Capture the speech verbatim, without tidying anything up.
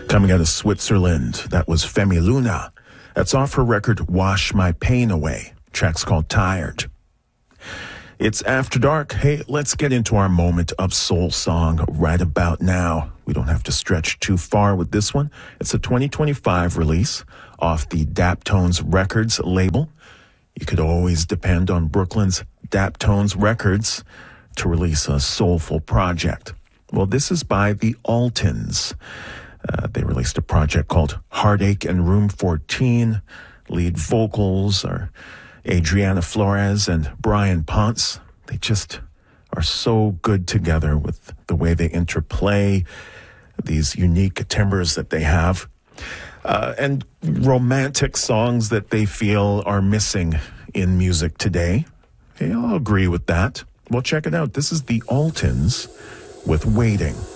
Coming out of Switzerland, that was Femi Luna. That's off her record Wash My Pain Away. Track's called Tired. It's After Dark. Hey, let's get into our moment of soul song right about now. We don't have to stretch too far with this one. It's a twenty twenty-five release off the Daptones Records label. You could always depend on Brooklyn's Daptones Records to release a soulful project. Well, this is by the Altons. Uh, they released a project called Heartache and Room fourteen. Lead vocals are Adriana Flores and Brian Ponce. They just are so good together with the way they interplay, these unique timbres that they have, uh, and romantic songs that they feel are missing in music today. Hey, I'll agree with that. Well, check it out. This is the Altons with Waiting.